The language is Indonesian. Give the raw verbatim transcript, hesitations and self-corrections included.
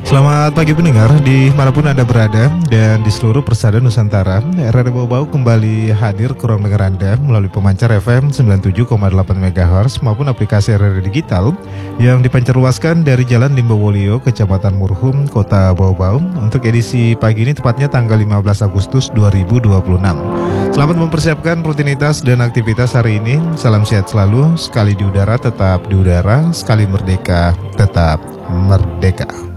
Selamat pagi pendengar dimanapun Anda berada dan di seluruh persada Nusantara. R R Bau-Bau kembali hadir ke ruang dengar Anda melalui pemancar F M sembilan puluh tujuh koma delapan megahertz maupun aplikasi R R Digital yang dipancarluaskan dari Jalan Limbowolio, Kecamatan Murhum, Kota Bau-Bau. Untuk edisi pagi ini tepatnya tanggal lima belas Agustus dua ribu dua puluh enam. Selamat mempersiapkan rutinitas dan aktivitas hari ini. Salam sehat selalu, sekali di udara tetap di udara, sekali merdeka tetap merdeka.